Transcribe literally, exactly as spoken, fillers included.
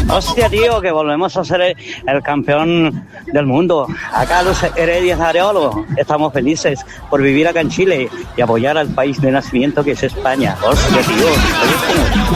Hostia, tío, que volvemos a ser el, el campeón del mundo. Acá los Heredias de Areolo estamos felices por vivir acá en Chile y apoyar al país de nacimiento que es España. Hostia, tío.